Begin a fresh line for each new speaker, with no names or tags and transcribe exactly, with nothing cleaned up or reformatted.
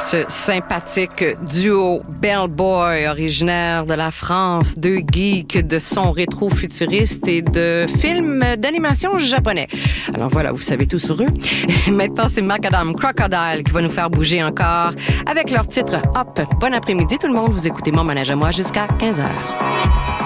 Ce sympathique duo Bellboy, originaire de la France, deux geeks de son rétro-futuriste et de films d'animation japonais. Alors voilà, vous savez tout sur eux. Maintenant, c'est Macadam Crocodile qui va nous faire bouger encore avec leur titre Hop. Bon après-midi tout le monde, vous écoutez Mon Manège à moi jusqu'à quinze heures.